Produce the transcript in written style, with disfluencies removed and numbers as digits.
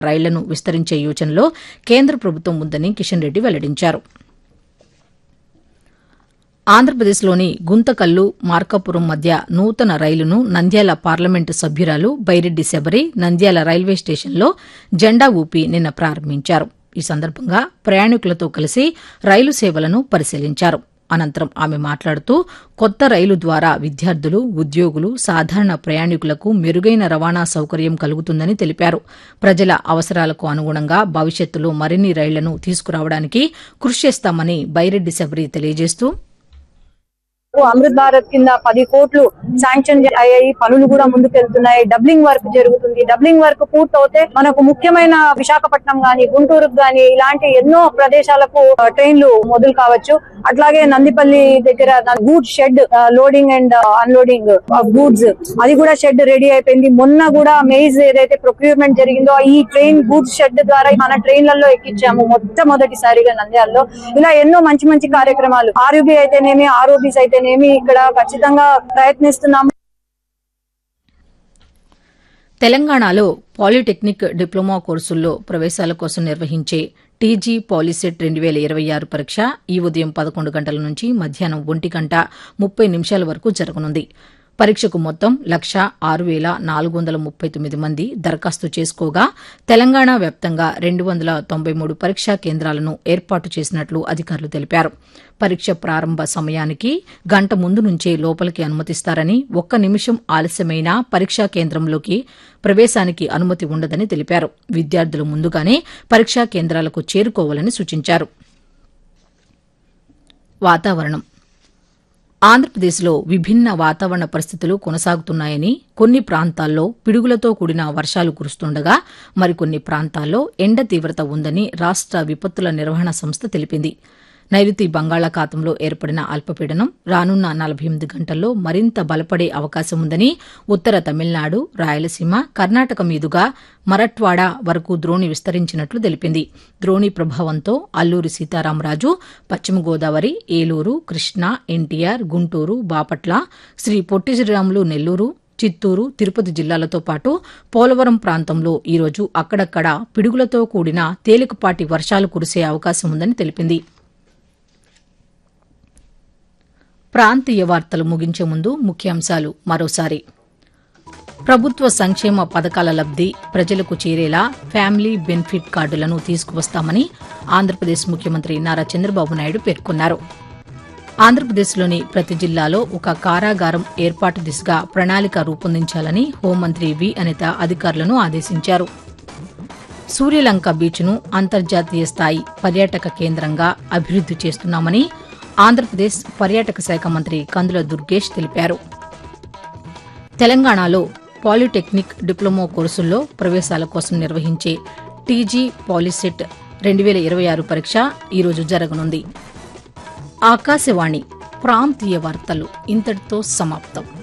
రైళ్లను విస్తరించే యోచనలో కేంద్ర ప్రభుత్వం ఉందని కిషన్ రెడ్డి వెల్లడించారు. ఆంధ్రప్రదేశ్లోని గుంతకల్లు మార్కాపురం మధ్య నూతన రైలును నంద్యాల పార్లమెంటు సభ్యురాలు బైరెడ్డి శబరి నంద్యాల రైల్వే స్టేషన్లో జెండా ఊపి నిన్న ప్రారంభించారు. ఈ సందర్భంగా ప్రయాణికులతో కలిసి రైలు సేవలను పరిశీలించారు. అనంతరం ఆమె మాట్లాడుతూ కొత్త రైలు ద్వారా విద్యార్థులు, ఉద్యోగులు, సాధారణ ప్రయాణికులకు మెరుగైన రవాణా సౌకర్యం కలుగుతుందని తెలిపారు. ప్రజల అవసరాలకు అనుగుణంగా భవిష్యత్తులో మరిన్ని రైళ్లను తీసుకురావడానికి కృషి చేస్తామని బైరెడ్డి శబరి తెలియజేస్తూ అమృత్ భారత్ కింద 10 కోట్లు శాంక్షన్ అయ్యాయి. పనులు కూడా ముందుకెళ్తున్నాయి. డబ్లింగ్ వర్క్ జరుగుతుంది. డబ్లింగ్ వర్క్ పూర్తవుతే మనకు ముఖ్యమైన విశాఖపట్నం గాని, గుంటూరుకు గాని ఇలాంటి ఎన్నో ప్రదేశాలకు ట్రైన్లు మొదలు కావచ్చు. అట్లాగే నందిపల్లి దగ్గర goods shed loading and unloading of goods అది కూడా షెడ్ రెడీ అయిపోయింది. మొన్న కూడా మెయిజ్ ఏదైతే ప్రొక్యూర్మెంట్ జరిగిందో ఈ ట్రైన్ గూడ్స్ షెడ్ ద్వారా మన ట్రైన్లలో ఎక్కించాము మొట్టమొదటిసారిగా నంద్యాలలో. ఇలా ఎన్నో మంచి మంచి కార్యక్రమాలు ఆర్యూబీ అయితేనేమి, ఆర్ఓబీస్ అయితేనేమి ఇక్కడ ఖచ్చితంగా ప్రయత్నిస్తున్నాము. తెలంగాణలో పాలిటెక్నిక్ డిప్లొమా కోర్సుల్లో ప్రవేశాల కోసం నిర్వహించే టీజీ పాలిసెట్ 2026 పరీక్ష ఈ ఉదయం 11 గంటల నుంచి మధ్యాహ్నం 1:30 వరకు జరగనుంది. పరీక్షకు మొత్తం 1,06,439 మంది దరఖాస్తు చేసుకోగా తెలంగాణ వ్యాప్తంగా 293 పరీక్షా కేంద్రాలను ఏర్పాటు చేసినట్లు అధికారులు తెలిపారు. పరీక్ష ప్రారంభ సమయానికి గంట ముందు నుంచే లోపలికి అనుమతిస్తారని, 1 నిమిషం ఆలస్యమైనా పరీక్షా కేంద్రంలోకి ప్రవేశానికి అనుమతి ఉండదని తెలిపారు. విద్యార్థులు ముందుగానే పరీక్షా కేంద్రాలకు చేరుకోవాలని సూచించారు. వాతావరణం. ఆంధ్రప్రదేశ్లో విభిన్న వాతావరణ పరిస్థితులు కొనసాగుతున్నాయని, కొన్ని ప్రాంతాల్లో పిడుగులతో కూడిన వర్షాలు కురుస్తుండగా మరికొన్ని ప్రాంతాల్లో ఎండ తీవ్రత ఉందని రాష్ట విపత్తుల నిర్వహణ సంస్థ తెలిపింది. నైరుతి బంగాళాఖాతంలో ఏర్పడిన అల్పపీడనం రానున్న 48 గంటల్లో మరింత బలపడే అవకాశం ఉందని ఉత్తర తమిళనాడు, రాయలసీమ, కర్ణాటక మీదుగా మరట్వాడ వరకు ద్రోణి విస్తరించినట్లు తెలిపింది. ద్రోణి ప్రభావంతో అల్లూరి సీతారామరాజు, పశ్చిమ గోదావరి, ఏలూరు, కృష్ణా, ఎన్టీఆర్, గుంటూరు, బాపట్ల, శ్రీ పొట్టి శ్రీరాములు నెల్లూరు, చిత్తూరు, తిరుపతి జిల్లాలతో పాటు పోలవరం ప్రాంతంలో ఈరోజు అక్కడక్కడ పిడుగులతో కూడిన తేలికపాటి వర్షాలు కురిసే అవకాశం ఉందని తెలిపింది. ప్రాంతీయ వార్తలు ముగించే ముందు ముఖ్యాంశాలు మరోసారి. ప్రభుత్వ సంక్షేమ పథకాల లబ్ది ప్రజలకు చేరేలా ఫ్యామిలీ బెనిఫిట్ కార్డులను తీసుకువస్తామని ఆంధ్రప్రదేశ్ ముఖ్యమంత్రి నారా చంద్రబాబు నాయుడు పేర్కొన్నారు. ఆంధ్రప్రదేశ్లోని ప్రతి జిల్లాలో ఒక కారాగారం ఏర్పాటు దిశగా ప్రణాళిక రూపొందించాలని హోంమంత్రి వి అనిత అధికారులను ఆదేశించారు. సూర్యలంక బీచ్ను అంతర్జాతీయ స్థాయి పర్యాటక కేంద్రంగా అభివృద్ది చేస్తున్నామని ఆంధ్రప్రదేశ్ పర్యాటక శాఖ మంత్రి కందుల దుర్గేష్ తెలిపారు. తెలంగాణలో పాలిటెక్నిక్ డిప్లొమా కోర్సుల్లో ప్రవేశాల కోసం నిర్వహించే టీజీ పాలిసెట్ 2026 పరీక్ష ఈరోజు జరగనుంది. ఆకాశవాణి ప్రాంతీయ వార్తలు ఇంతటితో సమాప్తం.